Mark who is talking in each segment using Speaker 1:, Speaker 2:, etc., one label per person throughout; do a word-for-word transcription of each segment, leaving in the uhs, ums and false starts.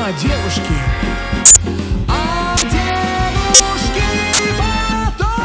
Speaker 1: А девушки, а девушки потом.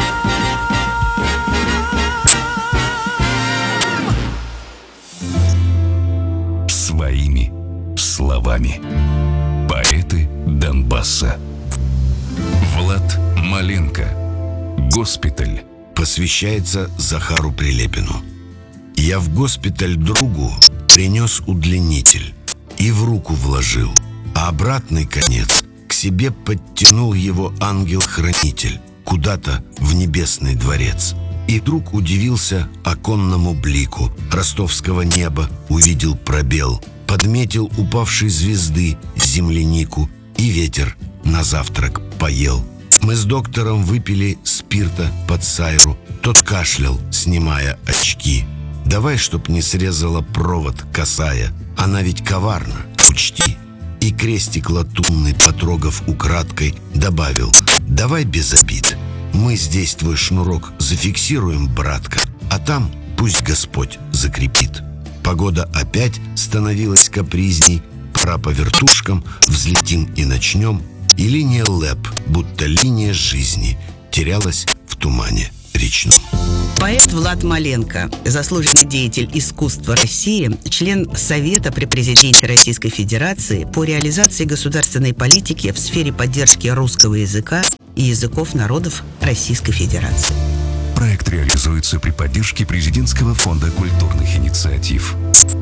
Speaker 2: Своими словами. Поэты Донбасса. Влад Маленко. Госпиталь.
Speaker 3: Посвящается Захару Прилепину. Я в госпиталь другу принес удлинитель и в руку вложил, а обратный конец к себе подтянул его ангел-хранитель куда-то в небесный дворец. И вдруг удивился оконному блику ростовского неба, увидел пробел, подметил упавшей звезды землянику и ветер на завтрак поел. Мы с доктором выпили спирта под сайру. Тот кашлял, снимая очки. Давай, чтоб не срезала провод косая, она ведь коварна, учти. И крестик латунный, потрогав украдкой, добавил: давай без обид. Мы здесь твой шнурок зафиксируем, братка, а там пусть Господь закрепит. Погода опять становилась капризней. Пора по вертушкам, взлетим и начнем. И линия ЛЭП, будто линия жизни, терялась в тумане речном.
Speaker 4: Поэт Влад Маленко, заслуженный деятель искусства России, член Совета при президенте Российской Федерации по реализации государственной политики в сфере поддержки русского языка и языков народов Российской Федерации.
Speaker 2: Проект реализуется при поддержке Президентского фонда культурных инициатив.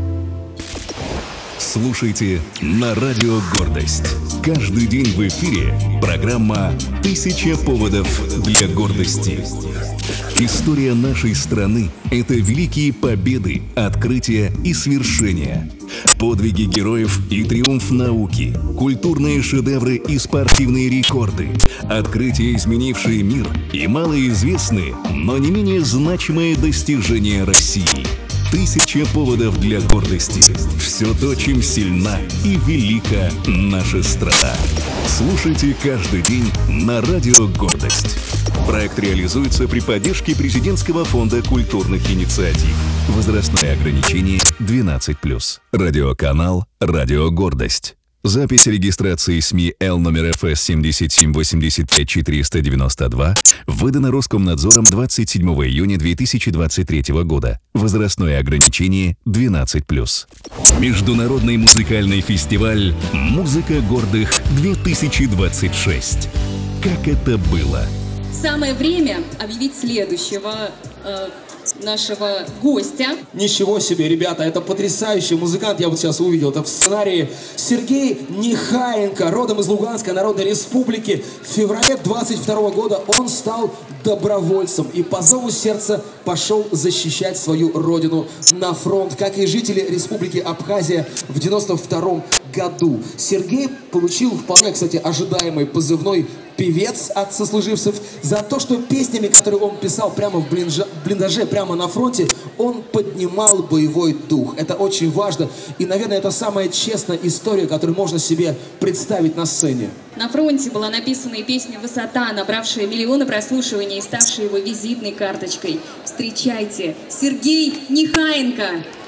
Speaker 2: Слушайте на радио «Гордость». Каждый день в эфире программа «Тысяча поводов для гордости». История нашей страны – это великие победы, открытия и свершения. Подвиги героев и триумф науки, культурные шедевры и спортивные рекорды, открытия, изменившие мир, и малоизвестные, но не менее значимые достижения России. Тысяча поводов для гордости. Все то, чем сильна и велика наша страна. Слушайте каждый день на радио «Гордость». Проект реализуется при поддержке Президентского фонда культурных инициатив. Возрастное ограничение двенадцать плюс. Радиоканал «Радио Гордость». Запись регистрации СМИ Л номер эф эс семь семь восемь пять четыре девять два выдана Роскомнадзором двадцать седьмого июня две тысячи двадцать третьего года. Возрастное ограничение двенадцать плюс. Международный музыкальный фестиваль «Музыка гордых-две тысячи двадцать шесть». Как это было?
Speaker 5: Самое время объявить следующего э, нашего гостя.
Speaker 6: Ничего себе, ребята, это потрясающий музыкант, я вот сейчас увидел это в сценарии. Сергей Нехаенко, родом из Луганской Народной Республики. В феврале двадцать второго года он стал добровольцем и по зову сердца пошел защищать свою родину на фронт, как и жители Республики Абхазия в девяносто втором году. Сергей получил вполне, кстати, ожидаемый позывной «Певец» от сослуживцев за то, что песнями, которые он писал прямо в блиндаже, прямо на фронте, он поднимал боевой дух. Это очень важно. И, наверное, это самая честная история, которую можно себе представить на сцене.
Speaker 5: На фронте была написана и песня «Высота», набравшая миллионы прослушиваний и ставшая его визитной карточкой. Встречайте, Сергей Нехаенко!